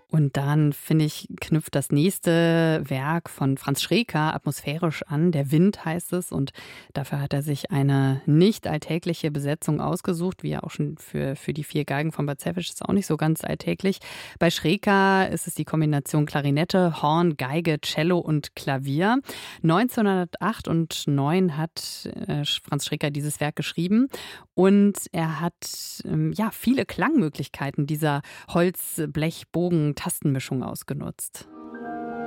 Und daran, finde ich, knüpft das nächste Werk von Franz Schreker atmosphärisch an. Der Wind heißt es. Und dafür hat er sich eine nicht alltägliche Besetzung ausgesucht, wie ja auch schon für die 4 Geigen von Bad Zeffisch ist auch nicht so ganz alltäglich. Bei Schreker ist es die Kombination Klarinette, Horn, Geige, Cello und Klavier. 1908 und 9 hat Franz Schreker dieses Werk geschrieben. Und er hat viele Klangmöglichkeiten dieser Holz-Blech-Bogen-Tastenmischung ausgenutzt.